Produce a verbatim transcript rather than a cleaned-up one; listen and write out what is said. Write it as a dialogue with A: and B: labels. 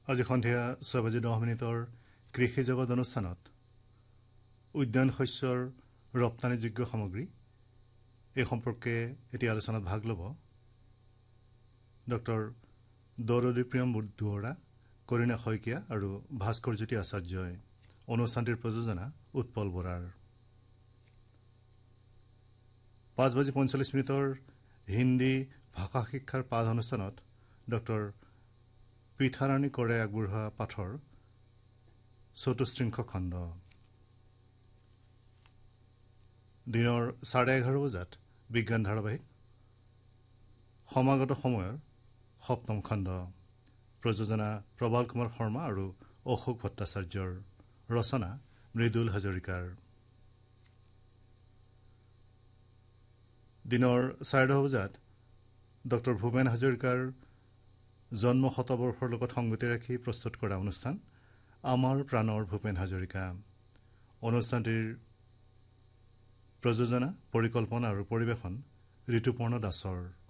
A: আজি সন্ধিয়া ছয় বাজি দহ মিনিটৰ কৃষি জগত অনুষ্ঠানত উদ্যান শস্যৰ ৰপ্তানিযোগ্য সামগ্ৰী এই সম্পৰ্কে এটি আলোচনাত ভাগ ল'ব ডক্টৰ দৌৰদীপ্ৰিয়ম দুৱৰা, কৰীনা শইকীয়া আৰু ভাস্কৰজ্যোতি আচাৰ্যই। অনুষ্ঠানটিৰ প্ৰযোজনা উৎপল বৰাৰ। পাঁচ বাজি পঞ্চল্লিছ মিনিটৰ হিন্দী ভাষা শিক্ষাৰ পাঠ অনুষ্ঠানত ডক্টৰ পিঠাৰাণী কৰে আগবঢ়োৱা পাঠৰ চতুশৃংখ খণ্ড। দিনৰ চাৰে এঘাৰ বজাত বিজ্ঞান ধাৰাবাহিক সমাগত সময়ৰ সপ্তম খণ্ড। প্ৰযোজনা প্ৰবাল কুমাৰ শৰ্মা আৰু অশোক ভট্টাচাৰ্যৰ। ৰচনা মৃদুল হাজৰিকাৰ। দিনৰ চাৰে দহ বজাত ডক্টৰ ভূপেন হাজৰিকাৰ জন্ম শতবৰ্ষৰ লগত সংগতি ৰাখি প্ৰস্তুত কৰা অনুষ্ঠান আমাৰ প্ৰাণৰ ভূপেন হাজৰিকা। অনুষ্ঠানটিৰ প্ৰযোজনা পৰিকল্পনা আৰু পৰিৱেশন ঋতুপৰ্ণ দাসৰ।